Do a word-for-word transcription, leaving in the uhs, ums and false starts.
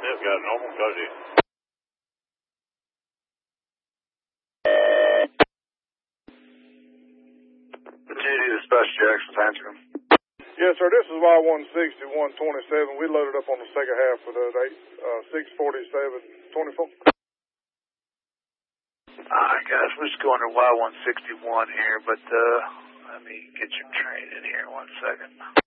Yes, got a normal, got it. G D Dispatch Jackson's answering. Yes, sir. This is Y one sixty, one twenty-seven. We loaded up on the second half of the eight, uh, six forty-seven twenty-four. Alright, guys, we're just going to Y one sixty-one here, but uh, let me get your train in here one second.